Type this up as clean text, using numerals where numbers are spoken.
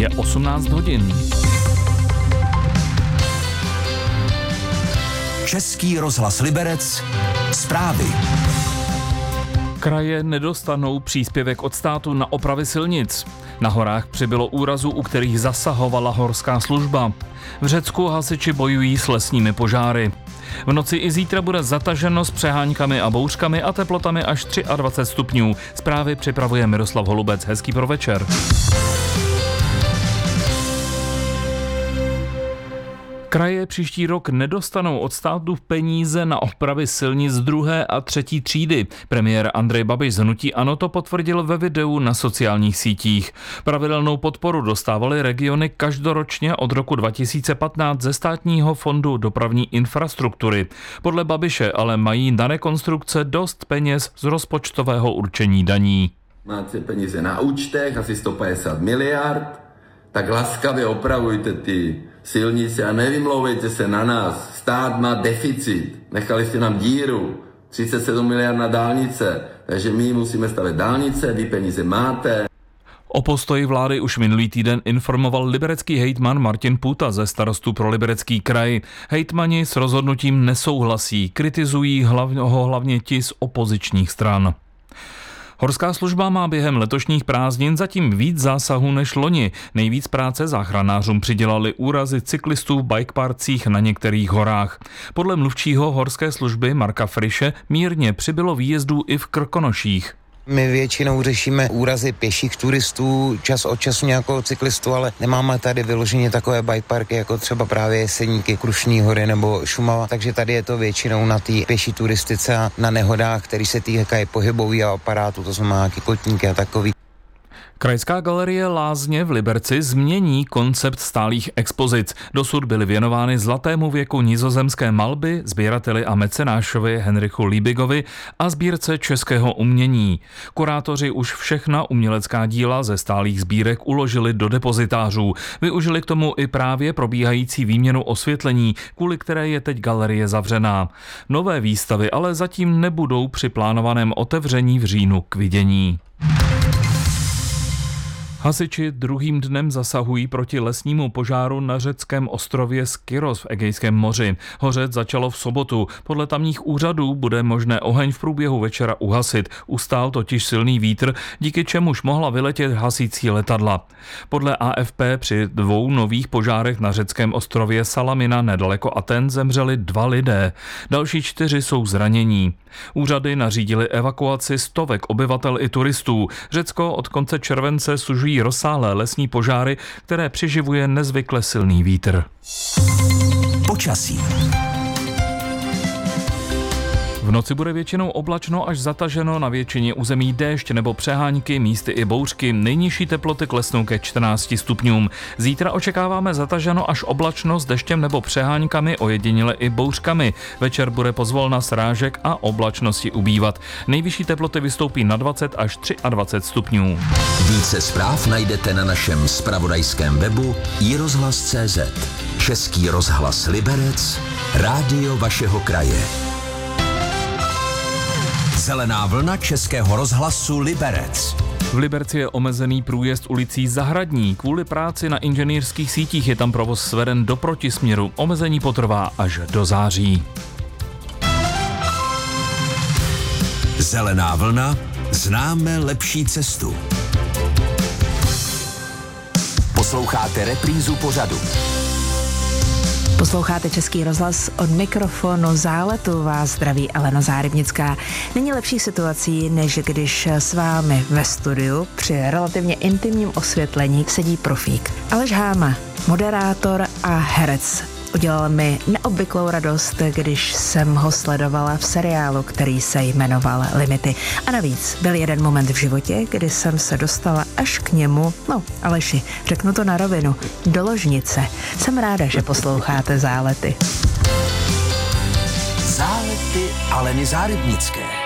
Je 18 hodin. Český rozhlas Liberec. Zprávy. Kraje nedostanou příspěvek od státu na opravy silnic. Na horách přibylo úrazů, u kterých zasahovala horská služba. V Řecku hasiči bojují s lesními požáry. V noci i zítra bude zataženo s přeháňkami a bouřkami a teplotami až 23 stupňů. Zprávy připravuje Miroslav Holubec. Hezký provečer. Kraje příští rok nedostanou od státu peníze na opravy silnic 2. a 3. třídy. Premiér Andrej Babiš z hnutí ANO to potvrdil ve videu na sociálních sítích. Pravidelnou podporu dostávaly regiony každoročně od roku 2015 ze Státního fondu dopravní infrastruktury. Podle Babiše ale mají na rekonstrukce dost peněz z rozpočtového určení daní. Máte peníze na účtech, asi 150 miliard, tak laskavě opravujte ty silnice a nevymlouvejte se na nás. Stát má deficit. Nechali jste nám díru. 37 miliard na dálnice. Takže my musíme stavět dálnice, vy peníze máte. O postoji vlády už minulý týden informoval liberecký hejtman Martin Půta ze Starostů pro Liberecký kraj. Hejtmani s rozhodnutím nesouhlasí, kritizují ho hlavně ti z opozičních stran. Horská služba má během letošních prázdnin zatím víc zásahů než loni. Nejvíc práce záchranářům přidělali úrazy cyklistů v bikeparcích na některých horách. Podle mluvčího horské služby Marka Friše mírně přibylo výjezdů i v Krkonoších. My většinou řešíme úrazy pěších turistů, čas od času nějakého cyklistu, ale nemáme tady vyloženě takové bikeparky, jako třeba právě Jeseníky, Krušný hory nebo Šumava, takže tady je to většinou na té pěší turistice a na nehodách, které se týkají pohybových aparátů, to znamená nějaký kotníky a takový. Krajská galerie Lázně v Liberci změní koncept stálých expozic. Dosud byly věnovány zlatému věku nizozemské malby, sběrateli a mecenášovi Henrichu Liebigovi a sbírce českého umění. Kurátoři už všechna umělecká díla ze stálých sbírek uložili do depozitářů. Využili k tomu i právě probíhající výměnu osvětlení, kvůli které je teď galerie zavřená. Nové výstavy ale zatím nebudou při plánovaném otevření v říjnu k vidění. Hasiči druhým dnem zasahují proti lesnímu požáru na řeckém ostrově Skyros v Egejském moři. Hořet začalo v sobotu. Podle tamních úřadů bude možné oheň v průběhu večera uhasit. Ustál totiž silný vítr, díky čemuž mohla vyletět hasící letadla. Podle AFP při 2 nových požárech na řeckém ostrově Salamina nedaleko Aten zemřeli 2 lidé. Další 4 jsou zranění. Úřady nařídily evakuaci stovek obyvatel i turistů. Řecko od konce července sužují rozsáhlé lesní požáry, které přiživuje nezvykle silný vítr. Počasí. V noci bude většinou oblačno až zataženo, na většině území déšť nebo přehánky, místy i bouřky. Nejnižší teploty klesnou ke 14 stupňům. Zítra očekáváme zataženo až oblačno s deštěm nebo přeháňkami, ojediněle i bouřkami. Večer bude pozvolna srážek a oblačnosti ubývat. Nejvyšší teploty vystoupí na 20 až 23 stupňů. Více zpráv najdete na našem zpravodajském webu iRozhlas.cz. Český rozhlas Liberec, rádio vašeho kraje. Zelená vlna Českého rozhlasu Liberec. V Liberci je omezený průjezd ulicí Zahradní. Kvůli práci na inženýrských sítích je tam provoz sveden do protisměru. Omezení potrvá až do září. Zelená vlna, známe lepší cestu. Posloucháte reprízu pořadu. Posloucháte Český rozhlas, od mikrofonu Záletu vás zdraví Alena Zárybnická. Není lepší situací, než když s vámi ve studiu při relativně intimním osvětlení sedí profík. Aleš Háma, moderátor a herec. Udělal mi neobvyklou radost, když jsem ho sledovala v seriálu, který se jmenoval Limity. A navíc byl jeden moment v životě, kdy jsem se dostala až k němu, no Aleši, řeknu to na rovinu, do ložnice. Jsem ráda, že posloucháte Zálety. Zálety Aleny Zárybnické.